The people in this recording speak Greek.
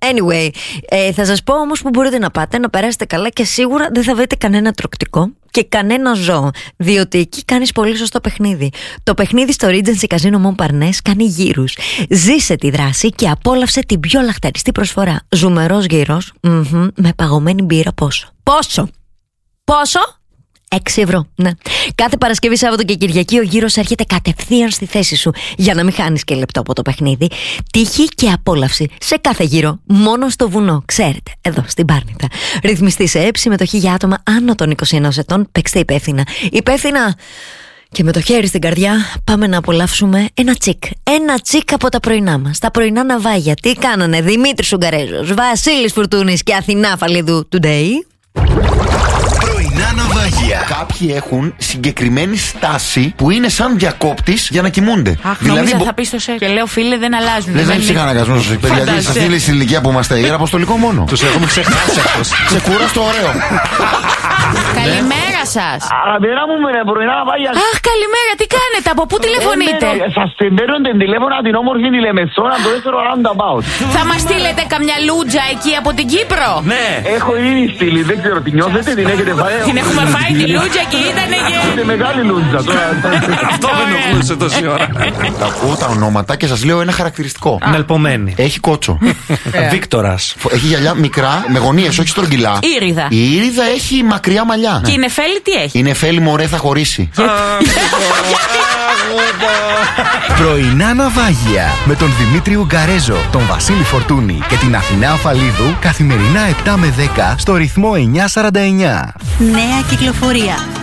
Anyway, θα σας πω όμως που μπορείτε να πάτε, να περάσετε καλά και σίγουρα δεν θα βρείτε κανένα τρωκτικό και κανένα ζώο, διότι εκεί κάνεις πολύ σωστό παιχνίδι. Το παιχνίδι στο Regency Casino Montparnasse κάνει γύρους. Ζήσε τη δράση και απόλαυσε την πιο λαχταριστή προσφορά. Ζουμερός γύρος, με παγωμένη μπύρα Πόσο? 6 ευρώ, ναι. Κάθε Παρασκευή, Σάββατο και Κυριακή ο γύρος έρχεται κατευθείαν στη θέση σου για να μην χάνεις και λεπτό από το παιχνίδι. Τύχη και απόλαυση σε κάθε γύρο. Μόνο στο βουνό, ξέρετε, εδώ στην Πάρνηθα. Ρυθμιστή σε έψη, συμμετοχή για άτομα άνω των 21 ετών. Παίξτε υπεύθυνα. Και με το χέρι στην καρδιά πάμε να απολαύσουμε ένα τσικ από τα πρωινά μας. Τα πρωινά ναυάγια. Τι κάνανε Δημήτρης Ουγγαρέζος, Βασίλης Φουρτούνης και Αθηνά Φαλίδου today. Πρωινά ναυάγια. Κάποιοι έχουν συγκεκριμένη στάση που είναι σαν διακόπτης για να κοιμούνται. Αχ, δηλαδή θα πει στο σεξ. Και λέω, φίλε, δεν αλλάζουν. Δεν έχει ψυχαναγκασμό στο σεξ. Γιατί σε αυτή την ηλικία που είμαστε, είναι αποστολικό μόνο. Τους έχουμε ξεχάσει αυτός. Σε κούραστο ωραίο. Καλημέρα σας. Αγαπητά μου, με πρωινά ναυάγια. Αχ, καλημέρα, τι κάνετε, από πού τηλεφωνείτε? Σας παίρνω την τηλέφωνα την όμορφη τη Λεμεσόνα, το δεύτερο roundabout. Θα μας στείλετε καμιά λούτζα εκεί από την Κύπρο? Ναι. Έχω ήδη στείλει, δεν ξέρω, την νιώθετε, την έχετε φάει? Την έχουμε φάει τη λούτζα και ήτανε και... Είναι μεγάλη λούτζα τώρα. Αυτό με ενοχλούσε τόση ώρα. Τα ακούω τα ονόματα και σας λέω ένα χαρακτηριστικό. Νελπομένη. Έχει κότσο. Βίκτορας. Έχει γυαλιά μικρά, με γωνίες, όχι στρογγυλά. Ήριδα. Η Ήριδα έχει μακριά μαλλιά. Και η Νεφέλη τι έχει? Η Νεφέλη, μωρέ, θα χωρίσει. Πρωινά ναυάγια με τον Δημήτρη Ουγγαρέζο, τον Βασίλη Φορτούνη και την Αθηνά Φαλίδου καθημερινά 7 με 10 στο ρυθμό 949. Νέα κυκλοφορία.